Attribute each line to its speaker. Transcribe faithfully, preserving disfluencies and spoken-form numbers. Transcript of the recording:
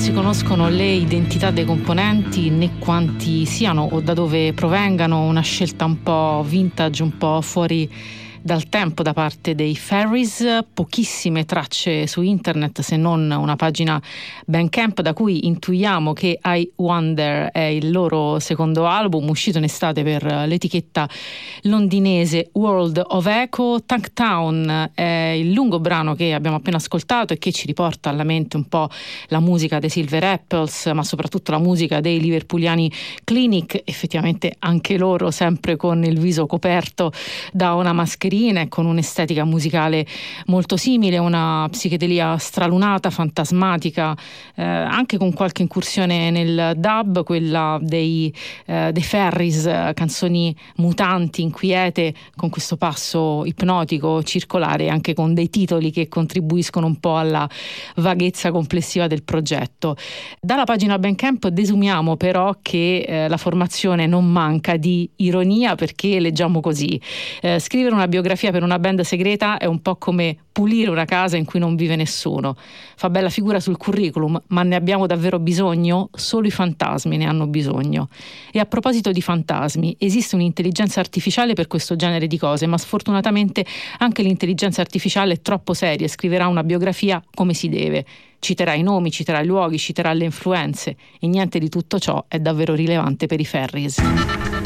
Speaker 1: si conoscono le identità dei componenti né quanti siano o da dove provengano, una scelta un po' vintage, un po' fuori dal tempo da parte dei Ferries, pochissime tracce su internet se non una pagina Bandcamp da cui intuiamo che I Wonder è il loro secondo album uscito in estate per l'etichetta londinese World of Echo. Tank Town è il lungo brano che abbiamo appena ascoltato e che ci riporta alla mente un po' la musica dei Silver Apples, ma soprattutto la musica dei liverpooliani Clinic, effettivamente anche loro sempre con il viso coperto da una mascherina e con un'estetica musicale molto simile, una psichedelia stralunata, fantasmatica, eh, anche con qualche incursione nel dub, quella dei, eh, dei Ferries, canzoni mutanti, inquiete, con questo passo ipnotico, circolare, anche con dei titoli che contribuiscono un po' alla vaghezza complessiva del progetto. Dalla pagina Bandcamp desumiamo però che eh, la formazione non manca di ironia, perché leggiamo così: eh, scrivere una biografia per una band segreta è un po' come pulire una casa in cui non vive nessuno. Fa bella figura sul curriculum, ma ne abbiamo davvero bisogno? Solo i fantasmi ne hanno bisogno. E a proposito di fantasmi, esiste un'intelligenza artificiale per questo genere di cose, ma sfortunatamente anche l'intelligenza artificiale è troppo seria e scriverà una biografia come si deve. Citerà i nomi, citerà i luoghi, citerà le influenze, e niente di tutto ciò è davvero rilevante per i Ferries.